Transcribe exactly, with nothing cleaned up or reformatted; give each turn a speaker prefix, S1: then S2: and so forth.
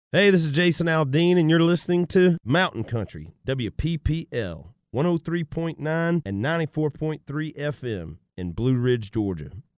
S1: Hey, this is Jason Aldean, and you're listening to Mountain Country, W P P L, one oh three point nine and ninety-four point three F M in Blue Ridge, Georgia.